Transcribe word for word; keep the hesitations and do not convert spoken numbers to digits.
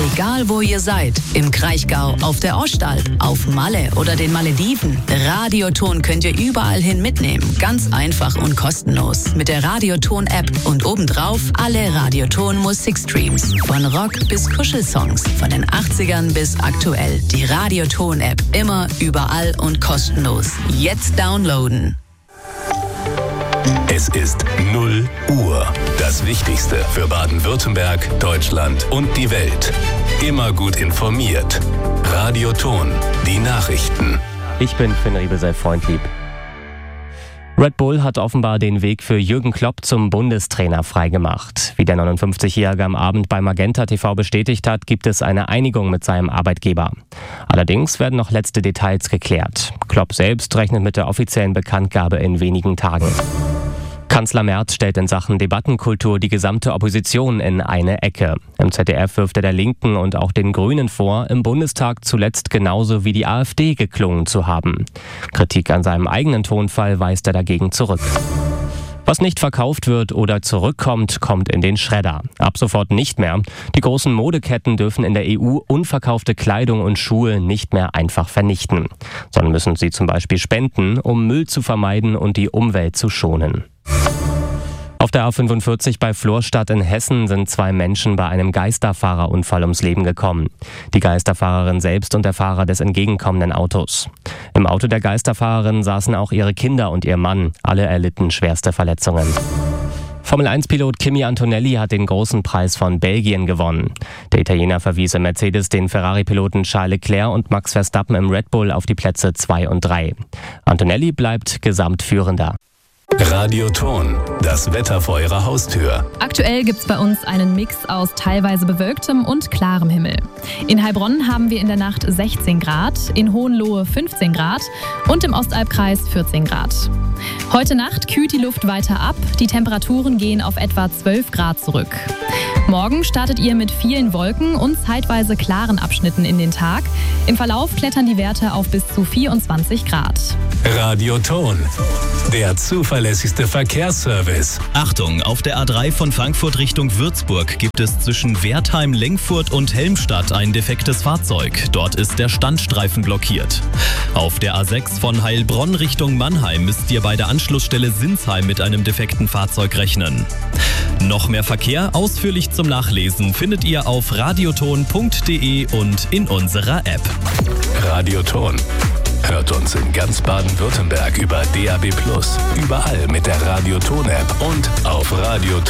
Egal wo ihr seid, im Kraichgau, auf der Ostalb, auf Malle oder den Malediven, Radioton könnt ihr überall hin mitnehmen. Ganz einfach und kostenlos. Mit der Radioton-App und obendrauf alle Radioton-Musikstreams. Von Rock bis Kuschelsongs, von den achtzigern bis aktuell. Die Radioton-App, immer, überall und kostenlos. Jetzt downloaden. Es ist null Uhr. Das Wichtigste für Baden-Württemberg, Deutschland und die Welt. Immer gut informiert. Radioton, die Nachrichten. Ich bin Finn Riebesell, Freundlieb. Red Bull hat offenbar den Weg für Jürgen Klopp zum Bundestrainer freigemacht. Wie der neunundfünfzigjährige am Abend bei Magenta T V bestätigt hat, gibt es eine Einigung mit seinem Arbeitgeber. Allerdings werden noch letzte Details geklärt. Klopp selbst rechnet mit der offiziellen Bekanntgabe in wenigen Tagen. Kanzler Merz stellt in Sachen Debattenkultur die gesamte Opposition in eine Ecke. Im Z D F wirft er der Linken und auch den Grünen vor, im Bundestag zuletzt genauso wie die AfD geklungen zu haben. Kritik an seinem eigenen Tonfall weist er dagegen zurück. Was nicht verkauft wird oder zurückkommt, kommt in den Schredder. Ab sofort nicht mehr. Die großen Modeketten dürfen in der E U unverkaufte Kleidung und Schuhe nicht mehr einfach vernichten, sondern müssen sie zum Beispiel spenden, um Müll zu vermeiden und die Umwelt zu schonen. Auf der A fünfundvierzig bei Florstadt in Hessen sind zwei Menschen bei einem Geisterfahrerunfall ums Leben gekommen. Die Geisterfahrerin selbst und der Fahrer des entgegenkommenden Autos. Im Auto der Geisterfahrerin saßen auch ihre Kinder und ihr Mann. Alle erlitten schwerste Verletzungen. Formel eins Pilot Kimi Antonelli hat den großen Preis von Belgien gewonnen. Der Italiener verwies im Mercedes den Ferrari-Piloten Charles Leclerc und Max Verstappen im Red Bull auf die Plätze zwei und drei. Antonelli bleibt Gesamtführender. Radioton, das Wetter vor Ihrer Haustür. Aktuell gibt's bei uns einen Mix aus teilweise bewölktem und klarem Himmel. In Heilbronn haben wir in der Nacht sechzehn Grad, in Hohenlohe fünfzehn Grad und im Ostalbkreis vierzehn Grad. Heute Nacht kühlt die Luft weiter ab, die Temperaturen gehen auf etwa zwölf Grad zurück. Morgen startet ihr mit vielen Wolken und zeitweise klaren Abschnitten in den Tag. Im Verlauf klettern die Werte auf bis zu vierundzwanzig Grad. Radioton, der zuverlässigste Verkehrsservice. Achtung, auf der A drei von Frankfurt Richtung Würzburg gibt es zwischen Wertheim, Lengfurt und Helmstadt ein defektes Fahrzeug. Dort ist der Standstreifen blockiert. Auf der A sechs von Heilbronn Richtung Mannheim müsst ihr bei der Anschlussstelle Sinsheim mit einem defekten Fahrzeug rechnen. Noch mehr Verkehr ausführlich zum Nachlesen findet ihr auf radioton punkt de und in unserer App. Radioton. Hört uns in ganz Baden-Württemberg über D A B plus, überall mit der Radioton-App und auf radioton